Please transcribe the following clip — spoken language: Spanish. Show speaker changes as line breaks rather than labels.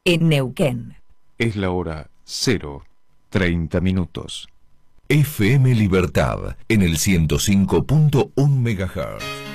en Neuquén.
Es la hora 0:30.
FM Libertad en el 105.1 MHz.